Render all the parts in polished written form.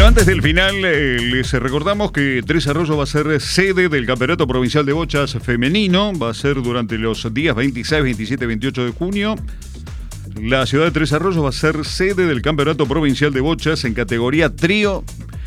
Bueno, antes del final, les recordamos que Tres Arroyos va a ser sede del Campeonato Provincial de Bochas Femenino. Va a ser durante los días 26, 27 y 28 de junio. La ciudad de Tres Arroyos va a ser sede del Campeonato Provincial de Bochas en categoría trío.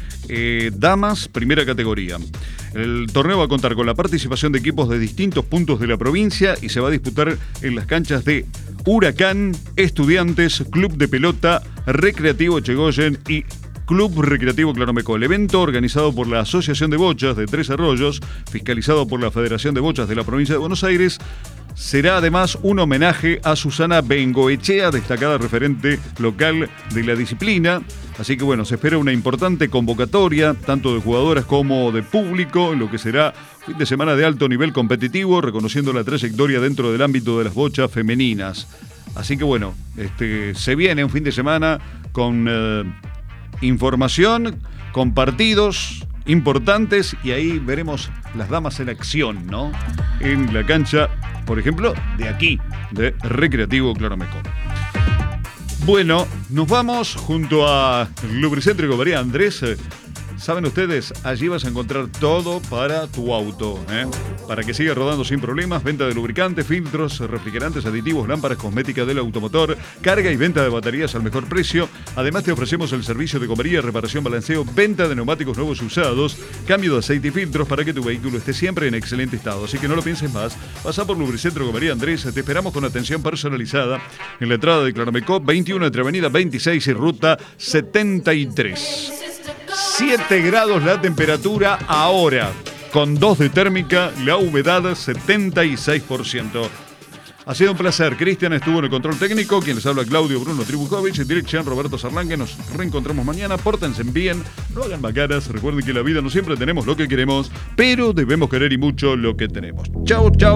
Damas, primera categoría. El torneo va a contar con la participación de equipos de distintos puntos de la provincia y se va a disputar en las canchas de Huracán, Estudiantes, Club de Pelota, Recreativo Chegoyen y Club Recreativo Claromeco. El evento, organizado por la Asociación de Bochas de Tres Arroyos, fiscalizado por la Federación de Bochas de la provincia de Buenos Aires, será además un homenaje a Susana Bengoechea, destacada referente local de la disciplina. Así que bueno, se espera una importante convocatoria, tanto de jugadoras como de público, en lo que será fin de semana de alto nivel competitivo, reconociendo la trayectoria dentro del ámbito de las bochas femeninas. Así que bueno, se viene un fin de semana con información, con partidos importantes, y ahí veremos las damas en acción, ¿no? En la cancha, por ejemplo, de aquí, de Recreativo Claromeco. Bueno, nos vamos junto a Lubricentro y Gomería Andrés. Saben ustedes, allí vas a encontrar todo para tu auto, para que siga rodando sin problemas. Venta de lubricantes, filtros, refrigerantes, aditivos, lámparas, cosmética del automotor, carga y venta de baterías al mejor precio. Además te ofrecemos el servicio de gomería, reparación, balanceo, venta de neumáticos nuevos y usados, cambio de aceite y filtros para que tu vehículo esté siempre en excelente estado. Así que no lo pienses más, pasa por Lubricentro y Gomería Andrés. Te esperamos con atención personalizada en la entrada de Claromeco 21 entre Avenida 26 y Ruta 73. 7 grados la temperatura ahora, con 2 de térmica, la humedad 76%. Ha sido un placer. Cristian estuvo en el control técnico, quien les habla Claudio Bruno Tribujovic, en dirección Roberto Sarlangue. Nos reencontramos mañana. Pórtense bien, no hagan bacaras. Recuerden que en la vida no siempre tenemos lo que queremos, pero debemos querer y mucho lo que tenemos. Chau, chau.